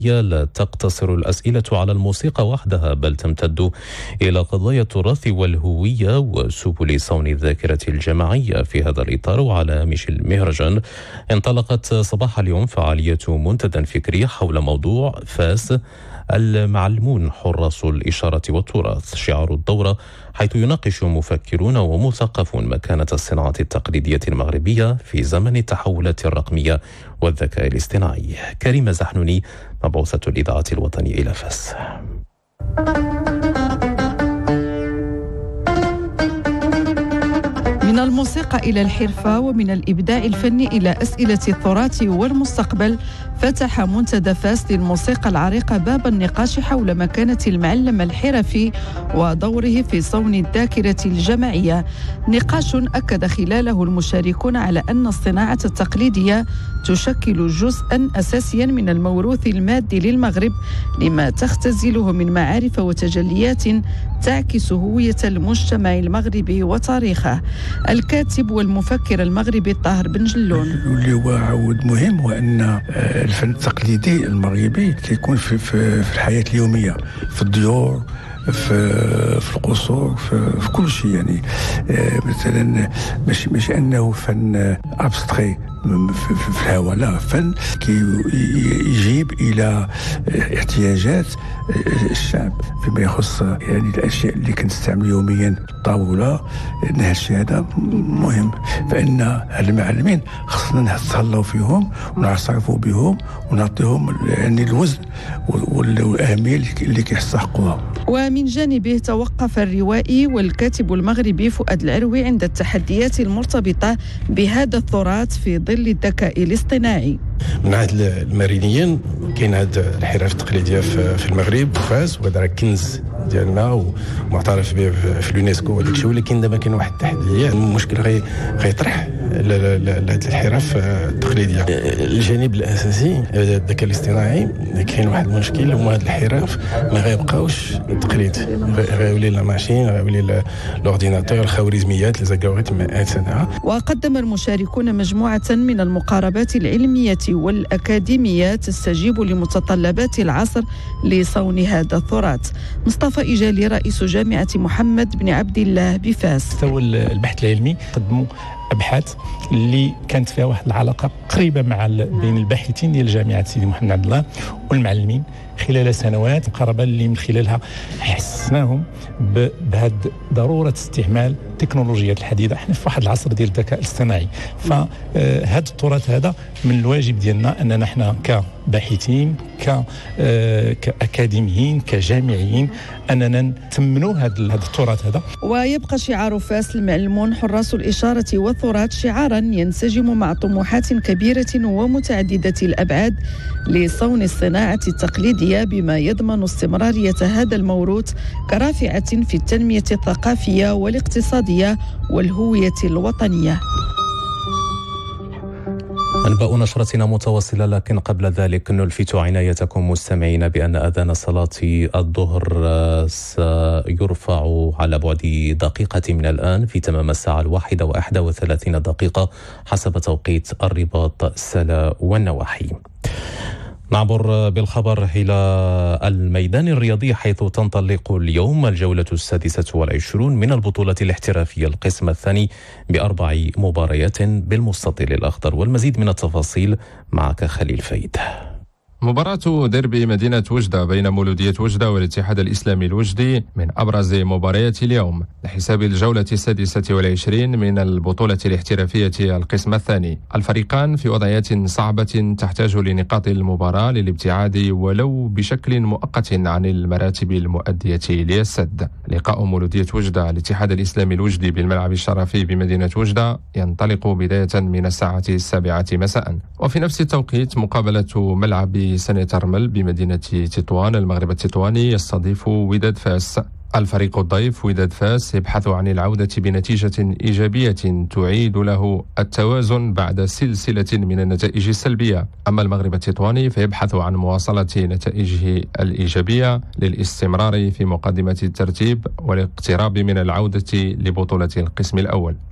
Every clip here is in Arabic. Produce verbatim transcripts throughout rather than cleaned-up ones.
لا تقتصر الأسئلة على الموسيقى وحدها، بل تمتد إلى قضايا التراث والهوية وسبل صون الذاكرة الجماعية. في هذا الإطار وعلى هامش المهرجان انطلقت صباح اليوم فعالية منتدى فكري حول موضوع فاس المعلمون حراس الإشارة والتراث، شعار الدورة، حيث يناقش مفكرون ومثقفون مكانة الصناعة التقليدية المغربية في زمن التحولات الرقمية والذكاء الاصطناعي. كريمة زحنوني، مبعوثة الإذاعة الوطنية إلى فاس. من الموسيقى إلى الحرفة ومن الإبداع الفني إلى أسئلة التراث والمستقبل، فتح منتدى فاس للموسيقى العريقة باب النقاش حول مكانة المعلم الحرفي ودوره في صون الذاكرة الجماعية. نقاش أكد خلاله المشاركون على أن الصناعة التقليدية تشكل جزءاً أساسياً من الموروث المادي للمغرب، لما تختزله من معارف وتجليات تعكس هوية المجتمع المغربي وتاريخه. الكاتب والمفكر المغربي طاهر بن جلون اللي هو عود مهم هو أن الفن التقليدي المغربي كيكون في, في, في الحياة اليومية، في الديور، في في القصور، في, في كل شيء. يعني مثلا مش مش انه فن ابستري في, في الهواء، لا، فن كي يجيب الى احتياجات الشعب فيما يخص يعني الاشياء اللي كنستعمل يوميا، الطاوله، ان الشيء هذا مهم. فان المعلمين خصنا نتهلاو فيهم ونعترفوا بهم ونعطيهم يعني الوزن والاهميه اللي كيستحقوها. ومن جانبه توقف الروائي والكاتب المغربي فؤاد العروي عند التحديات المرتبطة بهذا التراث في ظل الذكاء الاصطناعي. من عهد المارينيين كاين هاد الحرف التقليديه في المغرب وفاس، وهذا راه كنز ديالنا ومعترف به في اليونسكو وداك الشيء. ولكن دابا كاين واحد التحديات، المشكل غي غيطرح لهاد الحرف التقليديه. الجانب الاساسي الذكاء الاصطناعي، كاين واحد المشكل هما هاد الحرف ما غيبقاوش تقليد، غيولي لا ماشين، غيولي الاورديناتور، الخوارزميات، لي زالغوريثم اتسيتيرا. وقدم المشاركون مجموعه من المقاربات العلميه والأكاديمية تستجيب لمتطلبات العصر لصون هذا التراث. مصطفى إجالي رئيس جامعة محمد بن عبد الله بفاس. مستوى البحث العلمي قدموا أبحاث اللي كانت فيها واحد العلاقة قريبة مع بين الباحثين ديال جامعة سيدي محمد بن عبد الله والمعلمين خلال سنوات مقاربة اللي من خلالها حسناهم بهذه ضرورة استعمال التكنولوجيات الحديثة. احنا في واحد العصر ديال الذكاء الاصطناعي، فهذا التراث هذا من الواجب ديالنا أننا احنا كباحثين كأكاديميين كجامعيين أننا نتمنوا هذا التراث هذا. ويبقى شعار فاس المعلمون حراس الإشارة والتراث شعارا ينسجم مع طموحات كبيرة ومتعددة الأبعاد لصون الصناعة التقليدية، بما يضمن استمرارية هذا الموروث كرافعة في التنمية الثقافية والاقتصادية والهوية الوطنية. أنباء نشرتنا متواصلة، لكن قبل ذلك نلفت عنايتكم مستمعين بأن أذان صلاة الظهر سيرفع على بعد دقيقة من الآن في تمام الساعة الواحدة وإحدى وثلاثين دقيقة حسب توقيت الرباط سلا والنواحي. نعبر بالخبر إلى الميدان الرياضي، حيث تنطلق اليوم الجولة السادسة والعشرون من البطولة الاحترافية القسم الثاني بأربع مباريات بالمستطيل الأخضر. والمزيد من التفاصيل معك خليل فايد. مباراة ديربي مدينة وجدة بين مولودية وجدة والاتحاد الإسلامي الوجدي من أبرز مباريات اليوم لحساب الجولة السادسة والعشرين من البطولة الاحترافية القسم الثاني. الفريقان في وضعيات صعبة تحتاج لنقاط المباراة للابتعاد ولو بشكل مؤقت عن المراتب المؤدية للسد. لقاء مولودية وجدة الاتحاد الإسلامي الوجدي بالملعب الشرفي بمدينة وجدة ينطلق بداية من الساعة السابعة مساء، وفي نفس التوقيت مقابلة ملعب سنة ترمل بمدينة تطوان المغرب التطواني يستضيف وداد فاس. الفريق الضيف وداد فاس يبحث عن العودة بنتيجة إيجابية تعيد له التوازن بعد سلسلة من النتائج السلبية. أما المغرب التطواني فيبحث عن مواصلة نتائجه الإيجابية للاستمرار في مقدمة الترتيب والاقتراب من العودة لبطولة القسم الأول.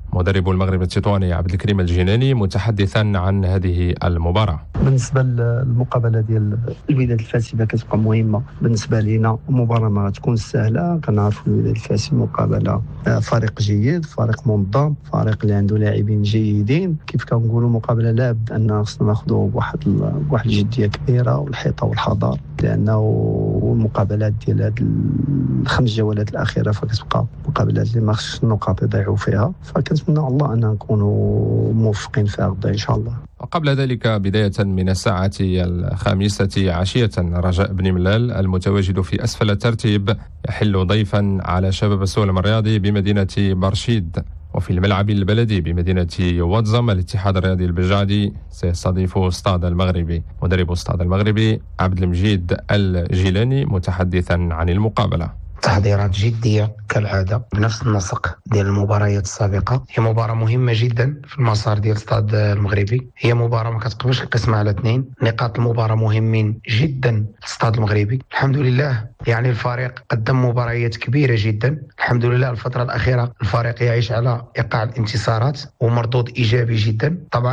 مدرب المغرب التطواني عبد الكريم الجناني متحدثا عن هذه المباراة. بالنسبة للمقابلة ديال الوداد الفاسي كتبقى مهمة بالنسبة لنا، مباراة ما غتكون سهلة. كنعرفوا الوداد الفاسي مقابلة فريق جيد، فريق منظم، فريق اللي عنده لاعبين جيدين. كيف كنقولوا مقابلة لابد أن خصنا ناخذوا بواحد بواحد الجدية كبيرة والحيطة والحذر، لأنه المقابلات ديال هاد الخمس جولات الأخيرة فكتبقى مقابلات اللي ما خصش النقاط يضيعوا فيها، فكنتمنى الله أن نكونوا موفقين فيها غدا إن شاء الله. وقبل ذلك بداية من الساعة الخامسة عشية رجاء بن ملال المتواجد في أسفل الترتيب يحل ضيفا على شباب السولم الرياضي بمدينة برشيد، وفي الملعب البلدي بمدينة واتزم الاتحاد الرياضي البجعدي سيستضيف استاد المغربي. مدرب استاد المغربي عبد المجيد الجيلاني متحدثا عن المقابلة. تحضيرات جدية كالعادة بنفس النسق ديال المباريات السابقة. هي مباراة مهمة جدا في المسار ديال استاد المغربي، هي مباراة ما كتقبلش القسمة على اثنين. نقاط المباراة مهمين جدا للاستاد المغربي. الحمد لله يعني الفريق قدم مباريات كبيرة جدا. الحمد لله الفترة الأخيرة الفريق يعيش على إيقاع الانتصارات ومردود إيجابي جدا.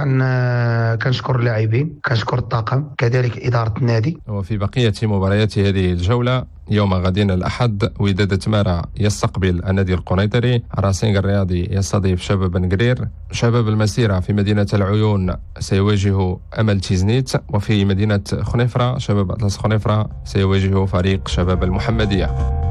طبعا كنشكر اللاعبين، كنشكر الطاقم، كذلك إدارة النادي. وفي بقية مباريات هذه الجولة يوم غد الأحد وداد تمارا يستقبل النادي القنيطري، راسينغ الرياضي يستضيف شباب بن قرير، شباب المسيرة في مدينة العيون سيواجه أمل تيزنيت، وفي مدينة خنيفرة شباب أطلس خنيفرة سيواجه فريق شباب المحمدية.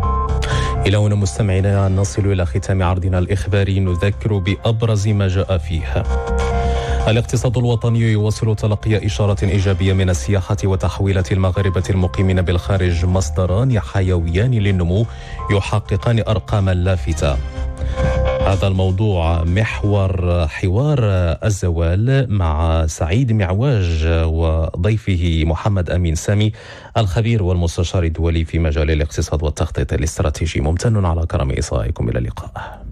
إلى هنا مستمعينا نصل إلى ختام عرضنا الإخباري، نذكر بأبرز ما جاء فيه. الاقتصاد الوطني يواصل تلقي إشارة إيجابية من السياحة وتحويلة المغاربة المقيمين بالخارج، مصدران حيويان للنمو يحققان أرقاما لافتة. هذا الموضوع محور حوار الزوال مع سعيد معواج وضيفه محمد أمين سامي الخبير والمستشار الدولي في مجال الاقتصاد والتخطيط الاستراتيجي. ممتن على كرم إصغائكم، إلى اللقاء.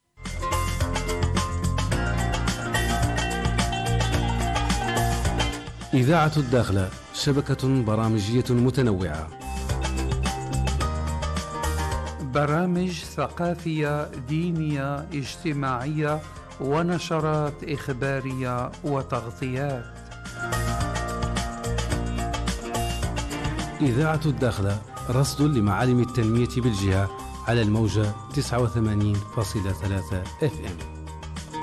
إذاعة الداخلة، شبكة برامجية متنوعة، برامج ثقافية، دينية، اجتماعية، ونشرات إخبارية وتغطيات. إذاعة الداخلة، رصد لمعالم التنمية بالجهة على الموجة تسعة وثمانين فاصلة ثلاثة إف إم.